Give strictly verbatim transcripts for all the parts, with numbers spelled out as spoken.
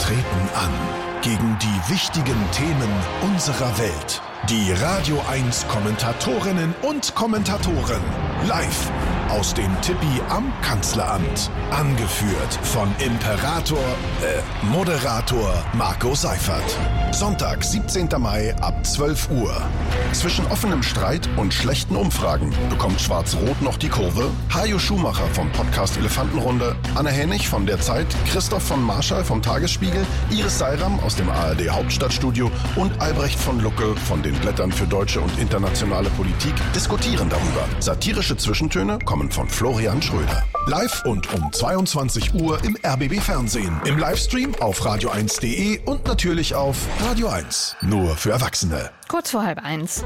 treten an gegen die wichtigen Themen unserer Welt. Die Radio eins Kommentatorinnen und Kommentatoren live aus dem Tippi am Kanzleramt. Angeführt von Imperator, äh, Moderator Marco Seifert. Sonntag, siebzehnten Mai ab zwölf Uhr. Zwischen offenem Streit und schlechten Umfragen bekommt Schwarz-Rot noch die Kurve. Hajo Schumacher vom Podcast Elefantenrunde, Anne Hennig von der Zeit, Christoph von Marschall vom Tagesspiegel, Iris Seiram aus dem A R D Hauptstadtstudio und Albrecht von Lucke von den Blättern für deutsche und internationale Politik diskutieren darüber. Satirische Zwischentöne kommen von Florian Schröder. Live und um zweiundzwanzig Uhr im R B B Fernsehen, im Livestream auf radio eins punkt de und natürlich auf Radio eins. Nur für Erwachsene. Kurz vor halb eins.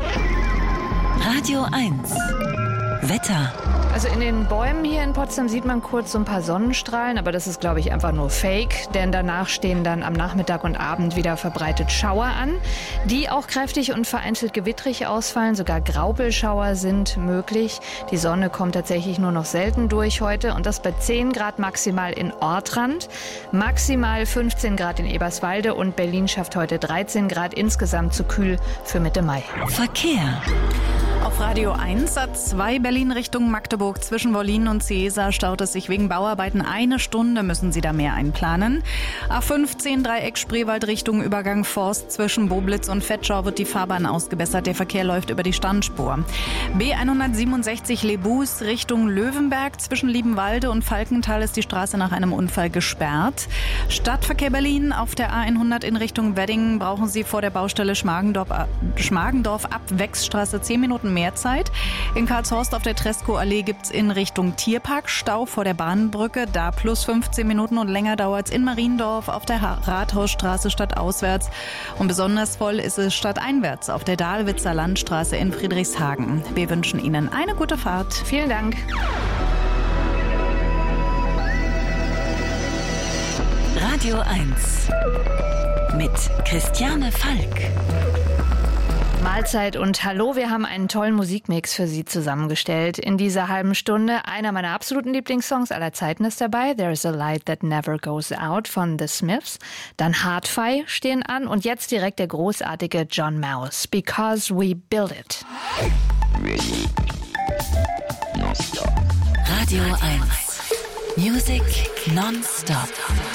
Radio eins. Wetter. Also in den Bäumen hier in Potsdam sieht man kurz so ein paar Sonnenstrahlen, aber das ist, glaube ich, einfach nur Fake, denn danach stehen dann am Nachmittag und Abend wieder verbreitet Schauer an, die auch kräftig und vereinzelt gewittrig ausfallen. Sogar Graupelschauer sind möglich. Die Sonne kommt tatsächlich nur noch selten durch heute und das bei zehn Grad maximal in Ortrand, maximal fünfzehn Grad in Eberswalde und Berlin schafft heute dreizehn Grad, insgesamt zu kühl für Mitte Mai. Verkehr. Auf Radio eins, A zwei Berlin Richtung Magdeburg zwischen Wollin und Ciesa staut es sich wegen Bauarbeiten eine Stunde, müssen Sie da mehr einplanen. A fünfzehn Dreieck Spreewald Richtung Übergang Forst zwischen Boblitz und Vetschau wird die Fahrbahn ausgebessert, der Verkehr läuft über die Standspur. B hundertsiebenundsechzig Lebus Richtung Löwenberg zwischen Liebenwalde und Falkenthal ist die Straße nach einem Unfall gesperrt. Stadtverkehr Berlin auf der A hundert in Richtung Wedding brauchen Sie vor der Baustelle Schmargendorf, Schmargendorf ab Wechsstraße zehn Minuten mehr Zeit. In Karlshorst auf der Treskow-Allee gibt's in Richtung Tierpark Stau vor der Bahnbrücke. Da plus fünfzehn Minuten und länger dauert's in Mariendorf auf der Rathausstraße stadtauswärts. Und besonders voll ist es stadteinwärts auf der Dahlwitzer Landstraße in Friedrichshagen. Wir wünschen Ihnen eine gute Fahrt. Vielen Dank. Radio eins mit Christiane Falk. Mahlzeit und hallo, wir haben einen tollen Musikmix für Sie zusammengestellt. In dieser halben Stunde einer meiner absoluten Lieblingssongs aller Zeiten ist dabei, There's a Light That Never Goes Out von The Smiths. Dann Hard-Fi stehen an und jetzt direkt der großartige John Mouse, Because We Build It. Radio eins. Music non-stop.